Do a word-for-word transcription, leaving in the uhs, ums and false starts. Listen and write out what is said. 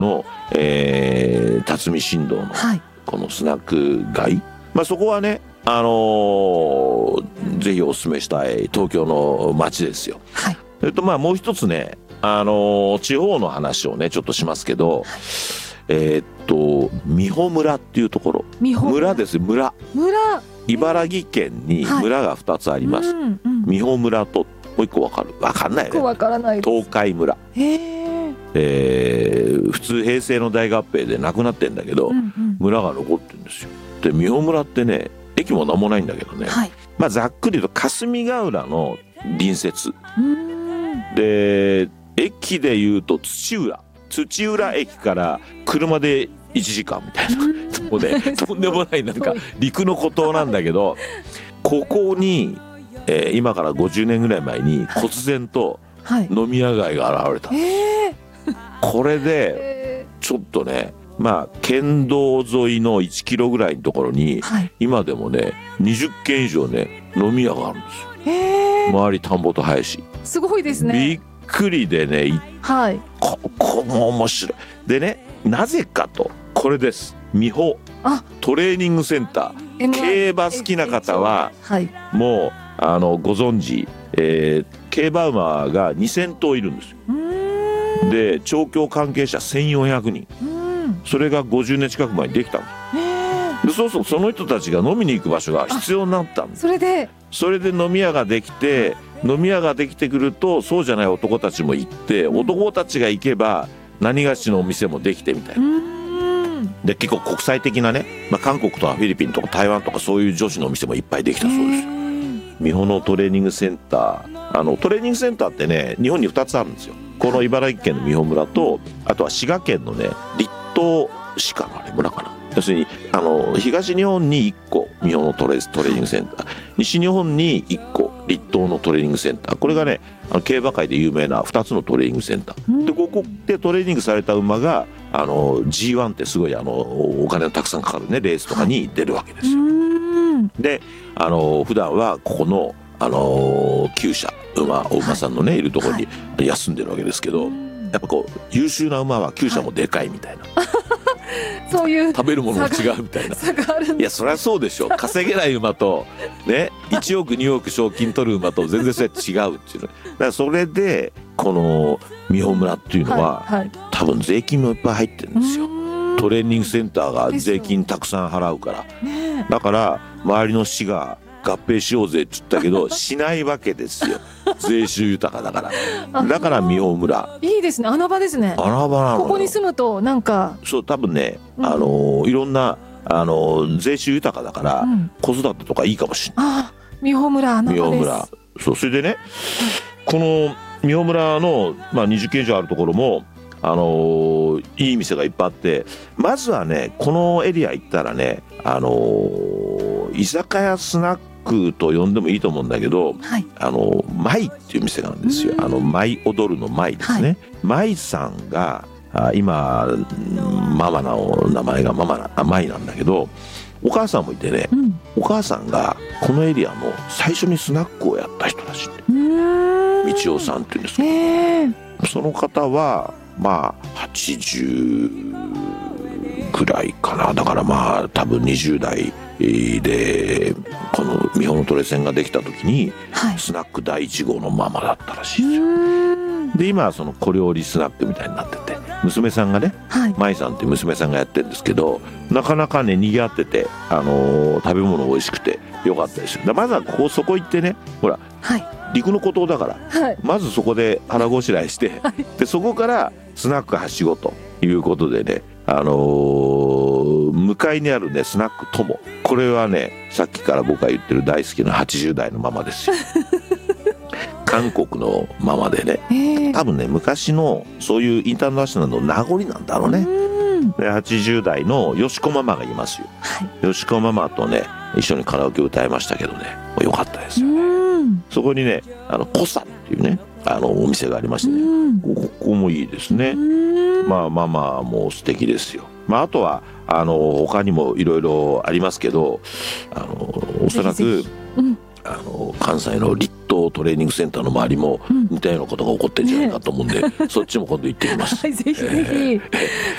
の、えー、辰巳新道のこのスナック街、はい、まあ、そこはね、あのー、ぜひお勧めしたい東京の街ですよ。はい、それとまあもう一つね、あのー、地方の話をねちょっとしますけど、はい、えー、っと美穂村っていうところ、村ですよ、村村茨城県に村がふたつあります、はい、うんうん、美穂村ともう一個わかる？わかんないね。 わからないです。 東海村。へー、えー、普通平成の大合併でなくなってんだけど、うんうん、村が残ってるんですよ。で美穂村ってね、駅もなんもないんだけどね、はい、まあざっくり言うと霞ヶ浦の隣接、うーん、で駅でいうと土浦土浦駅から車でいちじかんみたいなとこでとんでもないなんか陸の孤島なんだけど、ここに、えー、今からごじゅうねんぐらい前に忽然と飲み屋街が現れたんです、はい、これでちょっとね、まあ県道沿いのいちキロぐらいのところに、はい、今でもねにじゅっけん以上ね飲み屋があるんですよ。周り田んぼと林。 すごいですね。 びっくりでね、はい、ここも面白い。でね、なぜかとこれです。美穂トレーニングセンター、競馬好きな方は、はい、もうあのご存知、えー、競馬馬がにせんとういるんですよ。で調教関係者せんよんひゃくにん、それがごじゅうねん近く前にできたんです。でそうそう、その人たちが飲みに行く場所が必要になったんです。 それでそれで飲み屋ができて、飲み屋ができてくるとそうじゃない男たちも行って、うん、男たちが行けば何がしのお店もできてみたいな。で結構国際的なね、まあ、韓国とかフィリピンとか台湾とかそういう女子のお店もいっぱいできたそうです。美穂のトレーニングセンター、あのトレーニングセンターってね日本にふたつあるんですよ。この茨城県の美穂村と、あとは滋賀県のね栗東市かな、あれ村かな、要するにあの東日本にいっこ美穂のトレトレーニングセンター、西日本にいっこ栗東のトレーニングセンター、これがねあの競馬界で有名なふたつのトレーニングセンターで、ここでトレーニングされた馬があの ジーワン ってすごいあのお金のたくさんかかるねレースとかに出るわけですよ。であの普段はここのあの厩舎馬お馬さんのね、はい、いるところに休んでるわけですけど、はい、やっぱこう優秀な馬は厩舎もでかいみたいな、はい、そういう食べるものも違うみたいな。いやそりゃそうでしょ。稼げない馬とねいちおくにおく賞金取る馬と全然それ違うっていうの。だからそれでこの美穂村っていうのは、はいはい、多分税金もいっぱい入ってるんですよ。トレーニングセンターが税金たくさん払うから、ね、だから周りの市が合併しようぜって言ったけどしないわけですよ。税収豊かだからだから美穂村いいですね。穴場ですね。 穴場なのよ。 ここに住むとなんかそう多分ね、うん、あのいろんなあの税収豊かだから、うん、子育てとかいいかもしれない。 あ美穂村穴場です。美穂村そうそれでね、この美穂村の、まあ、にじゅっけん以上あるところもあのー、いい店がいっぱいあって、まずはねこのエリア行ったらね、あのー、居酒屋スナックと呼んでもいいと思うんだけど、はい、あの舞っていう店があるんですよ。あの舞踊るの舞ですね、はい、舞さんがあ今ママの名前がママな舞なんだけど、お母さんもいてね、うん、お母さんがこのエリアの最初にスナックをやった人らしいんで、道夫さんっていうんですけど、その方はまあはちじゅうぐらいかな。だからまあ多分にじゅう代でこの美穂のトレセンができた時に、はい、スナックだいいち号のママだったらしいですよ。で今はその小料理スナックみたいになってて、娘さんがね、はい、舞さんって娘さんがやってるんですけど、なかなかね賑わってて、あのー、食べ物美味しくてよかったですよ。まずはここそこ行ってね、ほら、はい、陸の孤島だから、はい、まずそこで腹ごしらえして、はい、でそこからスナックはしごということでね、あのー、向かいにあるねスナックとも、これはねさっきから僕が言ってる大好きなはちじゅう代のママですよ。韓国のママでね、多分ね昔のそういうインターナショナルの名残なんだろうね。ではちじゅう代のよしこママがいますよ、はい、よしこママとね一緒にカラオケ歌いましたけどね、よかったですよね。そこにねあのコサっていうねあのお店がありましてね、ここもいいですね。まあママも素敵ですよ。まああとはあの他にもいろいろありますけど、あのおそらく、うん、あの関西の立トトレーニングセンターの周りもうん似たようなことが起こってるんじゃないかと思うんで、そっちも今度行ってみます。 はい、ぜひぜひ。 えー